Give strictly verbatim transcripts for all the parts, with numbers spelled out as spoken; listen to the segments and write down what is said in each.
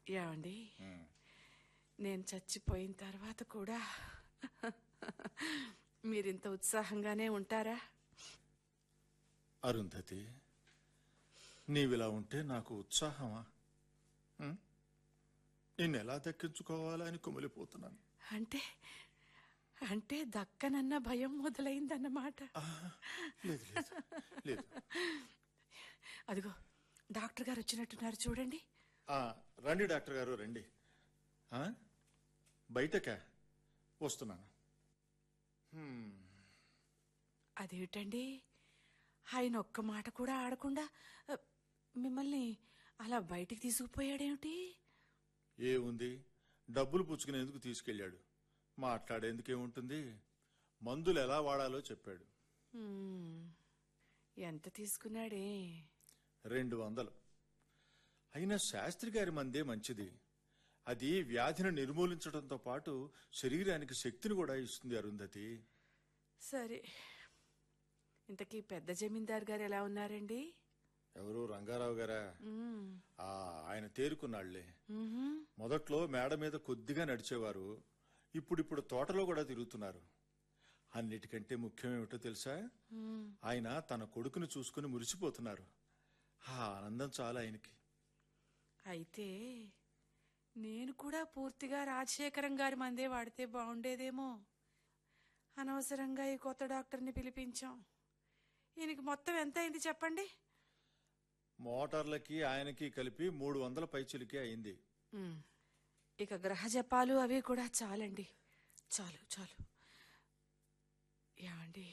ఏమండి, నేను చచ్చిపోయిన తర్వాత కూడా మీరింత ఉత్సాహంగానే ఉంటారా? అరుంధతి, నీవిలా ఉంటే నాకు ఉత్సాహమా? నిన్నెలా దక్కించుకోవాలా అని కుమిలిపోతున్నాను. అంటే అంటే దక్కనన్న భయం మొదలైందన్నమాట. లేదు లేదు లేదు. అదిగో డాక్టర్ గారు వచ్చినట్టున్నారు, చూడండి. రండి డాక్టర్ గారు, రండి. బయటకా? వస్తున్నాను. అదేమిటండి, ఆయన ఒక్క మాట కూడా ఆడకుండా మిమ్మల్ని అలా బయటికి తీసుకుపోయాడేమిటి? ఏముంది, డబ్బులు పుచ్చుకునేందుకు తీసుకెళ్లాడు. మాట్లాడేందుకేముంటుంది, మందులు ఎలా వాడాలో చెప్పాడు. ఎంత తీసుకున్నాడే? రెండు వందలు. అయినా శాస్త్రి గారి మందే మంచిది. అది వ్యాధిని నిర్మూలించడంతో పాటు శరీరానికి శక్తిని కూడా ఇస్తుంది. అరుంధతి, సరే, ఇంతకీ పెద్ద జమీందార్ గారు ఎలా ఉన్నారండి? ఎవరు, రంగారావు గారా? ఆయన తేరుకున్నాళ్లే. మొదట్లో మేడ మీద కొద్దిగా నడిచేవారు, ఇప్పుడిప్పుడు తోటలో కూడా తిరుగుతున్నారు. అన్నిటికంటే ముఖ్యమేమిటో తెలుసా, ఆయన తన కొడుకును చూసుకుని మురిసిపోతున్నారు. ఆ ఆనందం చాలా ఆయనకి. అయితే నేను కూడా పూర్తిగా రాజశేఖరం గారి మందే వాడితే బాగుండేదేమో. అనవసరంగా ఈ కొత్త డాక్టర్ని పిలిపించాం. ఈయనకి మొత్తం ఎంత అయింది చెప్పండి? మోటార్లకి ఆయనకి కలిపి మూడు వందల పైచులకి అయింది. ఇక గ్రహ జపాలు అవి కూడా చాలండి. చాలు చాలు. ఏమండి,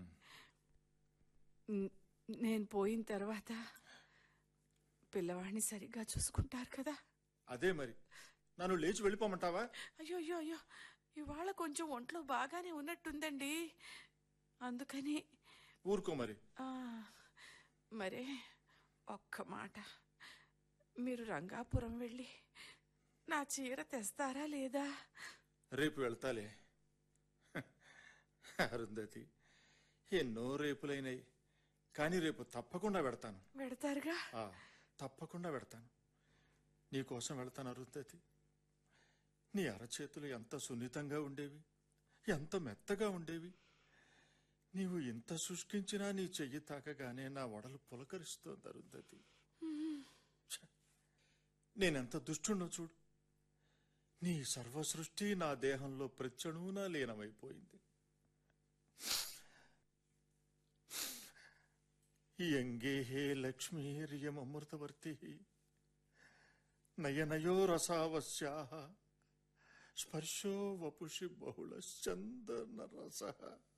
నేను పోయిన తర్వాత పిల్లవాడిని సరిగ్గా చూసుకుంటారు కదా? అదే మరి, నన్ను లేచి వెళ్ళిపోమంటావా? అయ్యో అయ్యో అయ్యో, ఇవాళ కొంచెం ఒంట్లో బాగానే ఉన్నట్టుందండి, అందుకని. ఊరుకో మరి. మరే ఒక్క మాట, మీరు రంగాపురం వెళ్ళి నా చీర తెస్తారా లేదా? రేపు వెళ్తాలే. అరుంధతి, ఎన్నో రేపులైనాయి, కానీ రేపు తప్పకుండా వెడతాను. వెడతారుగా? తప్పకుండా వెడతాను. నీకోసం వెళ్తాను అరుంధతి. నీ అరచేతులు ఎంత సున్నితంగా ఉండేవి, ఎంత మెత్తగా ఉండేవి. నీవు ఇంత శుష్కించినా నీ చెయ్యి తాకగానే నా వడలు పులకరిస్తోంది అరుంధతి. నేనెంత దుష్టున్నో చూడు. నీ సర్వసృష్టి నా దేహంలో ప్రత్యణువునా లీనమైపోయింది. యంగే హే లక్ష్మీర్యమృతవర్తి నయనయో రసావస్యాః స్పర్శో వపుషి బహుళశ్చందన రసః.